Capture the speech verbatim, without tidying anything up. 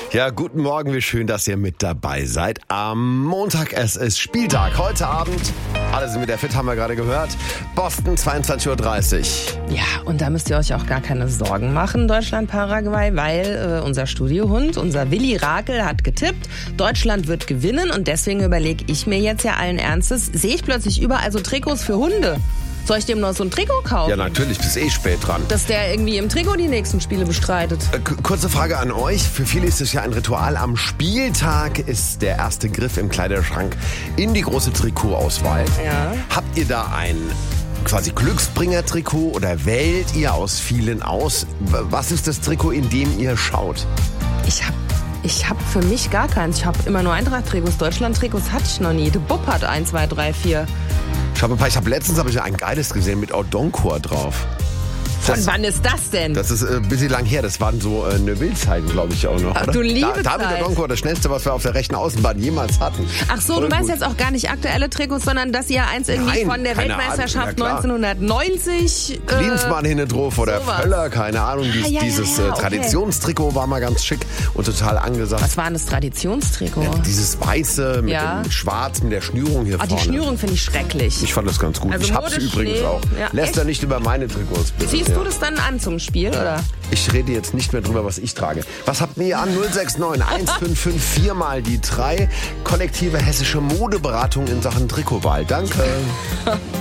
Ja, guten Morgen, wie schön, dass ihr mit dabei seid. Am Montag, es ist Spieltag. Heute Abend, alle sind wieder fit, haben wir gerade gehört. Boston, zweiundzwanzig Uhr dreißig. Ja, und da müsst ihr euch auch gar keine Sorgen machen, Deutschland-Paraguay, weil äh, unser Studiohund, unser Willi Rakel, hat getippt, Deutschland wird gewinnen. Und deswegen überlege ich mir jetzt ja allen Ernstes, sehe ich plötzlich überall so Trikots für Hunde. Soll ich dem noch so ein Trikot kaufen? Ja, natürlich, bist eh spät dran. Dass der irgendwie im Trikot die nächsten Spiele bestreitet. Äh, k- kurze Frage an euch. Für viele ist es ja ein Ritual. Am Spieltag ist der erste Griff im Kleiderschrank in die große Trikotauswahl. Ja. Habt ihr da ein quasi Glücksbringer-Trikot oder wählt ihr aus vielen aus? W- Was ist das Trikot, in dem ihr schaut? Ich hab, ich hab für mich gar keins. Ich habe immer nur Eintracht-Trikots. Deutschland-Trikots hatte ich noch nie. Der Bub hat eins, zwei, drei, vier. Ich habe ich hab letztens hab ich ein geiles gesehen mit Odonkor drauf. Von Das- wann ist das denn? Das ist äh, ein bisschen lang her. Das waren so äh, eine Wildzeiten, glaube ich, auch noch. Ach, oder? du liebe Da, David Zeit. Odonkor, das schnellste, was wir auf der rechten Außenbahn jemals hatten. Ach so, Voll du meinst gut. jetzt auch gar nicht aktuelle Trikots, sondern dass ihr eins irgendwie Nein, von der keine Weltmeisterschaft Ahnung, ja klar. neunzehnhundertneunzig... Äh, Klinsmann hinten drauf oder sowas. Völler, keine Ahnung. Dies, Ah, ja, ja, dieses ja, äh, okay. Traditionstrikot war mal ganz schick und total angesagt. Was war denn das Traditionstrikot? Ja, dieses Weiße mit Ja. dem Schwarz, mit der Schnürung hier Ah, die vorne. Schnürung finde ich schrecklich. Ich fand das ganz gut. Also ich hab's modisch, übrigens nee. auch. Ja, Lässt echt? er nicht über meine Trikots. Bitte. Ziehst ja. du das dann an zum Spiel, oder? Ich rede jetzt nicht mehr drüber, was ich trage. Was habt ihr an? null sechs neun eins fünf fünf vier mal die drei. Kollektive hessische Modeberatung in Sachen Trikotwahl. Danke.